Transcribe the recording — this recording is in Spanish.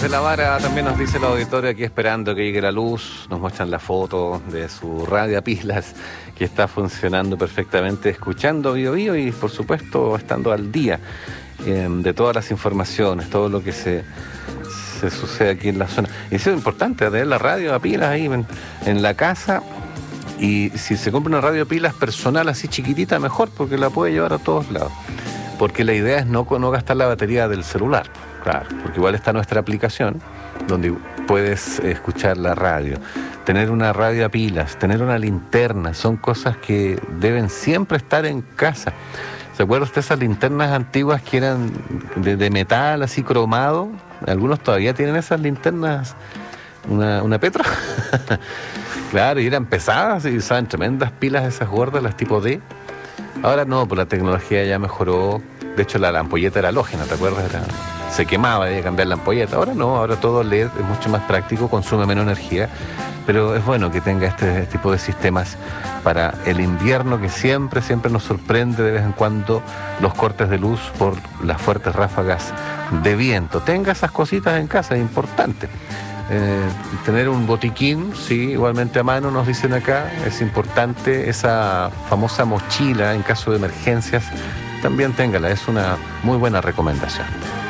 desde La Vara también nos dice el auditorio aquí esperando que llegue la luz. Nos muestran la foto de su radio a pilas que está funcionando perfectamente, escuchando Bío Bío y por supuesto estando al día de todas las informaciones, todo lo que se sucede aquí en la zona. Y eso es importante, tener la radio a pilas ahí en la casa. Y si se compra una radio a pilas personal así chiquitita, mejor, porque la puede llevar a todos lados. Porque la idea es no gastar la batería del celular, claro, porque igual está nuestra aplicación donde puedes escuchar la radio. Tener una radio a pilas, tener una linterna, son cosas que deben siempre estar en casa. ¿Se acuerda usted esas linternas antiguas que eran de metal así cromado? Algunos todavía tienen esas linternas, una Petro. Claro, y eran pesadas y usaban tremendas pilas esas gordas, las tipo D. Ahora no, pues la tecnología ya mejoró. De hecho, la ampolleta era halógena, ¿te acuerdas? Se quemaba, había que cambiar la ampolleta. Ahora no, ahora todo LED es mucho más práctico, consume menos energía. Pero es bueno que tenga este tipo de sistemas para el invierno, que siempre nos sorprende de vez en cuando los cortes de luz por las fuertes ráfagas de viento. Tenga esas cositas en casa, es importante. Tener un botiquín, sí, igualmente a mano, nos dicen acá, es importante. Esa famosa mochila en caso de emergencias, también téngala, es una muy buena recomendación.